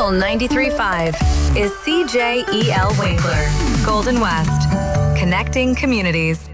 Fuel 93.5 is CJEL Winkler, Golden West, connecting communities.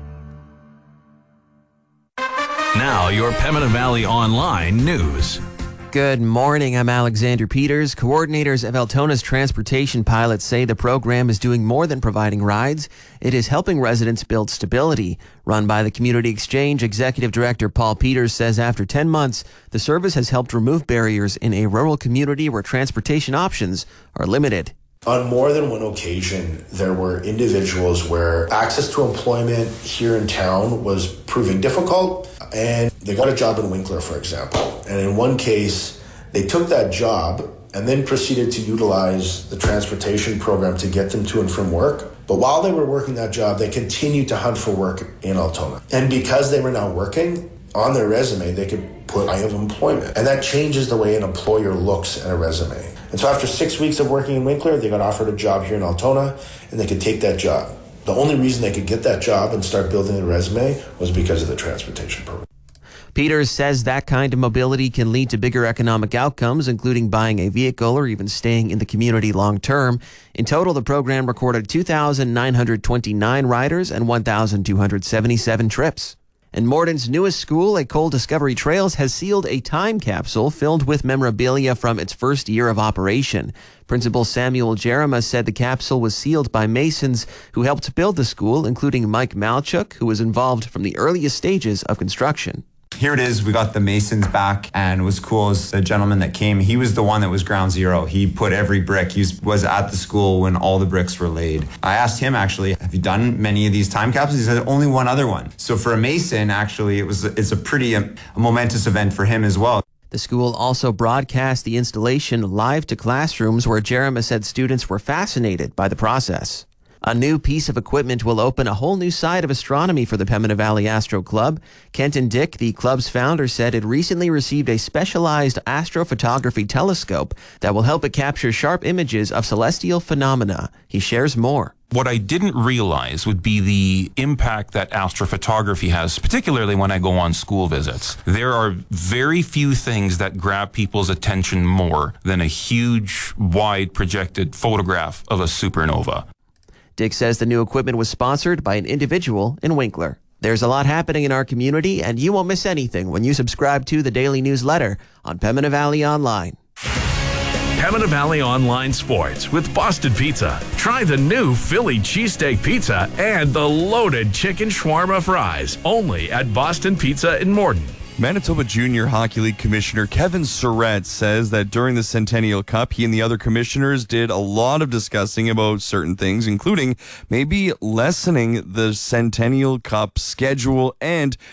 Now, your Pembina Valley Online news. Good morning. I'm Alexander Peters. Coordinators of Altona's transportation pilots say the program is doing more than providing rides. It is helping residents build stability. Run by the Community Exchange, Executive Director Paul Peters says after 10 months, the service has helped remove barriers in a rural community where transportation options are limited. On more than one occasion, there were individuals where access to employment here in town was proving difficult, and they got a job in Winkler, for example. And in one case, they took that job and then proceeded to utilize the transportation program to get them to and from work. But while they were working that job, they continued to hunt for work in Altona. And because they were now working, on their resume, they could put I have employment. And that changes the way an employer looks at a resume. And so after 6 weeks of working in Winkler, they got offered a job here in Altona, and they could take that job. The only reason they could get that job and start building a resume was because of the transportation program. Peters says that kind of mobility can lead to bigger economic outcomes, including buying a vehicle or even staying in the community long term. In total, the program recorded 2,929 riders and 1,277 trips. And Morton's newest school, École Discovery Trails, has sealed a time capsule filled with memorabilia from its first year of operation. Principal Samuel Jerema said the capsule was sealed by Masons who helped build the school, including Mike Malchuk, who was involved from the earliest stages of construction. Here it is. We got the Masons back, and it was cool. As the gentleman that came, he was the one that was ground zero. He put every brick. He was at the school when all the bricks were laid. I asked him, actually, have you done many of these time capsules? He said, only one other one. So for a Mason, actually, it's a pretty a momentous event for him as well. The school also broadcast the installation live to classrooms where Jerema said students were fascinated by the process. A new piece of equipment will open a whole new side of astronomy for the Pembina Valley Astro Club. Kenton Dick, the club's founder, said it recently received a specialized astrophotography telescope that will help it capture sharp images of celestial phenomena. He shares more. What I didn't realize would be the impact that astrophotography has, particularly when I go on school visits. There are very few things that grab people's attention more than a huge, wide projected photograph of a supernova. Dick says the new equipment was sponsored by an individual in Winkler. There's a lot happening in our community, and you won't miss anything when you subscribe to the daily newsletter on Pembina Valley Online. Pembina Valley Online Sports with Boston Pizza. Try the new Philly cheesesteak pizza and the loaded chicken shawarma fries. Only at Boston Pizza in Morton. Manitoba Junior Hockey League Commissioner Kevin Surratt says that during the Centennial Cup, he and the other commissioners did a lot of discussing about certain things, including maybe lessening the Centennial Cup schedule and